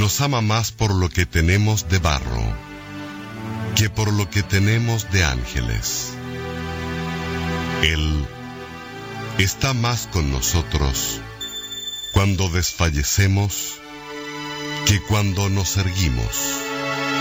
nos ama más por lo que tenemos de barro que por lo que tenemos de ángeles. Él está más con nosotros cuando desfallecemos que cuando nos erguimos.